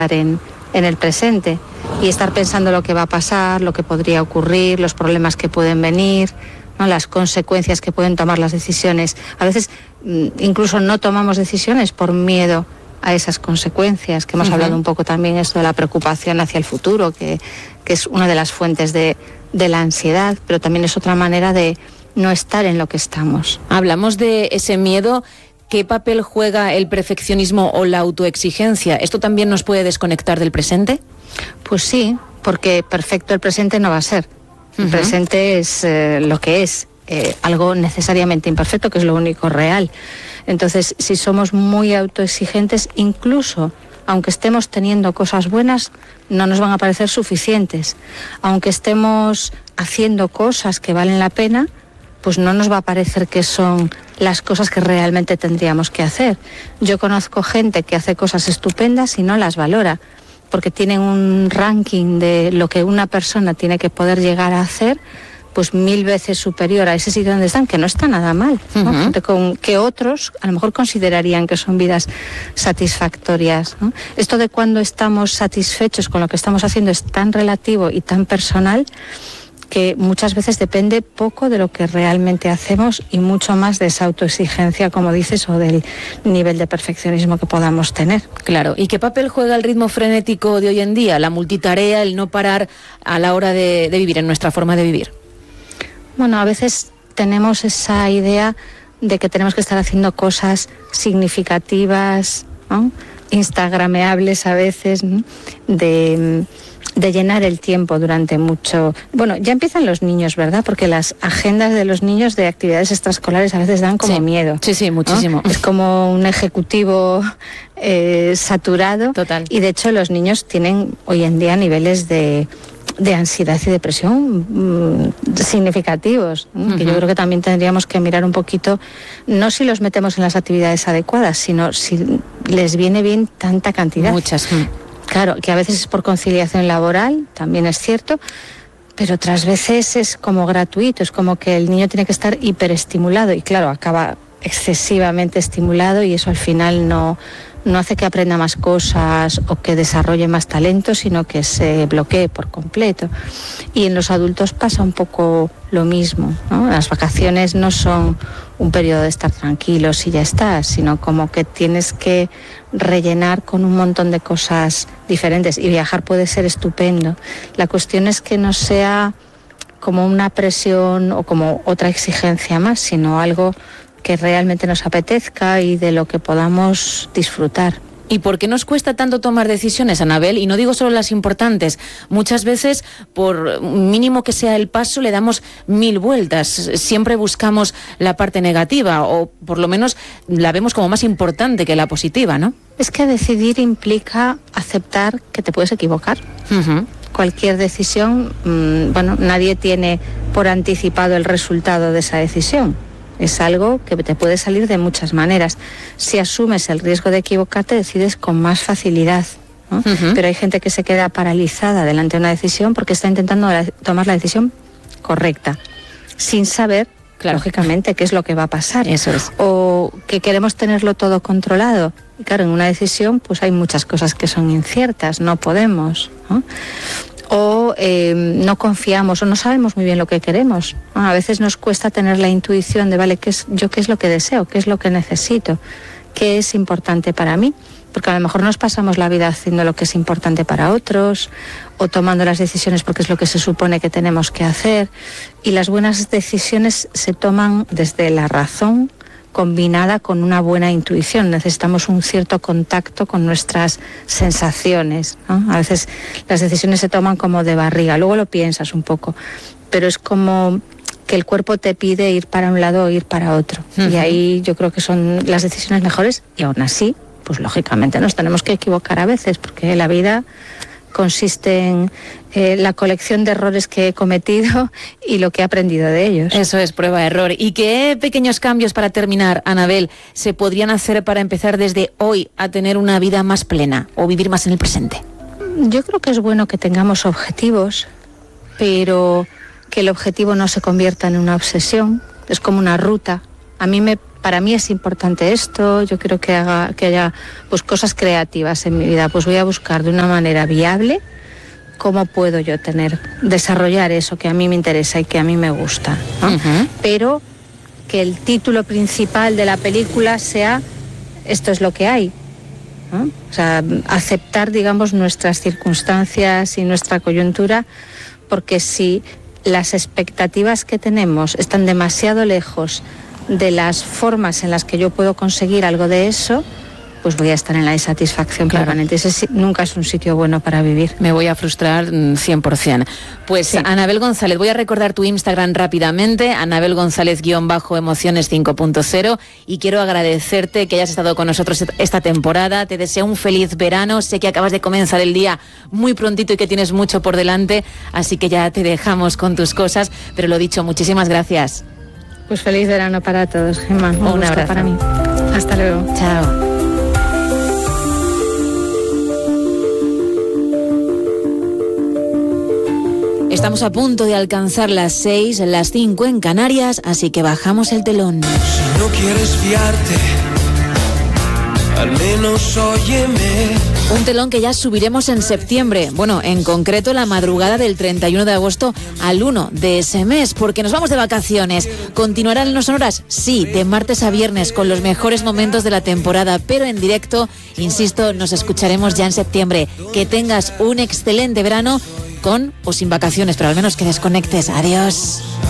en el presente y estar pensando lo que va a pasar, lo que podría ocurrir, los problemas que pueden venir, ¿no? Las consecuencias que pueden tomar las decisiones. A veces incluso no tomamos decisiones por miedo a esas consecuencias, que hemos hablado un poco también esto de la preocupación hacia el futuro, que es una de las fuentes de la ansiedad, pero también es otra manera de no estar en lo que estamos. Hablamos de ese miedo. ¿Qué papel juega el perfeccionismo o la autoexigencia? ¿Esto también nos puede desconectar del presente? Pues sí, porque perfecto el presente no va a ser. El presente es lo que es, algo necesariamente imperfecto, que es lo único real. Entonces, si somos muy autoexigentes, incluso aunque estemos teniendo cosas buenas, no nos van a parecer suficientes. Aunque estemos haciendo cosas que valen la pena, pues no nos va a parecer que son las cosas que realmente tendríamos que hacer. Yo conozco gente que hace cosas estupendas y no las valora, porque tienen un ranking de lo que una persona tiene que poder llegar a hacer, pues 1000 veces superior a ese sitio donde están, que no está nada mal, ¿no? Gente que otros a lo mejor considerarían que son vidas satisfactorias, ¿no? Esto de cuando estamos satisfechos con lo que estamos haciendo es tan relativo y tan personal, que muchas veces depende poco de lo que realmente hacemos y mucho más de esa autoexigencia, como dices, o del nivel de perfeccionismo que podamos tener. Claro. ¿Y qué papel juega el ritmo frenético de hoy en día, la multitarea, el no parar a la hora de vivir, en nuestra forma de vivir? Bueno, a veces tenemos esa idea de que tenemos que estar haciendo cosas significativas, ¿no? Instagrameables a veces, ¿no? De llenar el tiempo durante mucho... Bueno, ya empiezan los niños, ¿verdad? Porque las agendas de los niños de actividades extraescolares a veces dan como miedo. Sí, muchísimo. ¿No? Es como un ejecutivo saturado. Total. Y de hecho los niños tienen hoy en día niveles de ansiedad y depresión significativos, que yo creo que también tendríamos que mirar un poquito, no si los metemos en las actividades adecuadas, sino si les viene bien tanta cantidad. Muchas. Claro, que a veces es por conciliación laboral, también es cierto, pero otras veces es como gratuito, es como que el niño tiene que estar hiperestimulado y claro, acaba excesivamente estimulado y eso al final no hace que aprenda más cosas o que desarrolle más talento, sino que se bloquee por completo. Y en los adultos pasa un poco lo mismo, ¿no? Las vacaciones no son un periodo de estar tranquilos y ya está, sino como que tienes que rellenar con un montón de cosas diferentes y viajar puede ser estupendo. La cuestión es que no sea como una presión o como otra exigencia más, sino algo que realmente nos apetezca y de lo que podamos disfrutar. ¿Y por qué nos cuesta tanto tomar decisiones, Anabel? Y no digo solo las importantes. Muchas veces, por mínimo que sea el paso, le damos 1000 vueltas. Siempre buscamos la parte negativa, o por lo menos la vemos como más importante que la positiva, ¿no? Es que decidir implica aceptar que te puedes equivocar. Cualquier decisión, bueno, nadie tiene por anticipado el resultado de esa decisión. Es algo que te puede salir de muchas maneras. Si asumes el riesgo de equivocarte, decides con más facilidad, ¿no? Pero hay gente que se queda paralizada delante de una decisión porque está intentando tomar la decisión correcta, sin saber, lógicamente, qué es lo que va a pasar. Eso es. O que queremos tenerlo todo controlado. Y claro, en una decisión pues hay muchas cosas que son inciertas, no podemos, ¿no? O no confiamos o no sabemos muy bien lo que queremos. A veces nos cuesta tener la intuición de, vale, qué es lo que deseo, qué es lo que necesito, qué es importante para mí, porque a lo mejor nos pasamos la vida haciendo lo que es importante para otros o tomando las decisiones porque es lo que se supone que tenemos que hacer, y las buenas decisiones se toman desde la razón combinada con una buena intuición. Necesitamos un cierto contacto con nuestras sensaciones, ¿no? A veces las decisiones se toman como de barriga, luego lo piensas un poco, pero es como que el cuerpo te pide ir para un lado o ir para otro. Y ahí yo creo que son las decisiones mejores, y aún así, pues lógicamente nos tenemos que equivocar a veces, porque la vida consiste en la colección de errores que he cometido y lo que he aprendido de ellos. Eso es, prueba-error. ¿Y qué pequeños cambios, para terminar, Anabel, se podrían hacer para empezar desde hoy a tener una vida más plena o vivir más en el presente? Yo creo que es bueno que tengamos objetivos, pero que el objetivo no se convierta en una obsesión. Es como una ruta. A mí me para mí es importante esto, yo quiero que haya pues cosas creativas en mi vida, pues voy a buscar de una manera viable cómo puedo yo desarrollar eso que a mí me interesa y que a mí me gusta, ¿no? Uh-huh. Pero que el título principal de la película sea esto es lo que hay, ¿no? O sea, aceptar, digamos, nuestras circunstancias y nuestra coyuntura, porque si las expectativas que tenemos están demasiado lejos de las formas en las que yo puedo conseguir algo de eso, pues voy a estar en la insatisfacción permanente. Ese nunca es un sitio bueno para vivir. Me voy a frustrar 100%. Pues sí. Anabel González, voy a recordar tu Instagram rápidamente, Anabel González_emociones 5.0, y quiero agradecerte que hayas estado con nosotros esta temporada. Te deseo un feliz verano. Sé que acabas de comenzar el día muy prontito y que tienes mucho por delante, así que ya te dejamos con tus cosas, pero lo dicho, muchísimas gracias. Pues feliz verano para todos, Gemma. Un abrazo para mí. Hasta luego. Chao. Estamos a punto de alcanzar las 6, las 5 en Canarias, así que bajamos el telón. Si no quieres fiarte, al menos óyeme. Un telón que ya subiremos en septiembre, bueno, en concreto la madrugada del 31 de agosto al 1 de ese mes, porque nos vamos de vacaciones. ¿Continuarán en No Sonoras? Sí, de martes a viernes, con los mejores momentos de la temporada, pero en directo, insisto, nos escucharemos ya en septiembre. Que tengas un excelente verano, con o sin vacaciones, pero al menos que desconectes. Adiós.